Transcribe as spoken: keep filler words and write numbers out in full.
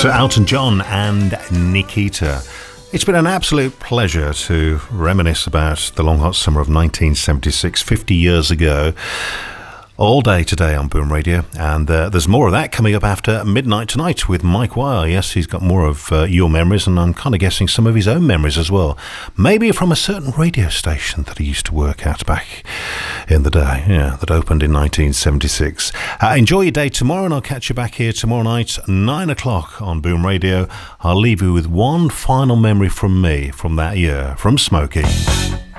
Sir Elton John and Nikita. It's been an absolute pleasure to reminisce about the long hot summer of nineteen seventy-six, fifty years ago, all day today on Boom Radio, and uh, there's more of that coming up after midnight tonight with Mike Weil. Yes, he's got more of uh, your memories, and I'm kind of guessing some of his own memories as well. Maybe from a certain radio station that he used to work at back in the day, yeah, that opened in nineteen seventy-six. Uh, enjoy your day tomorrow, and I'll catch you back here tomorrow night, nine o'clock on Boom Radio. I'll leave you with one final memory from me from that year, from Smokey.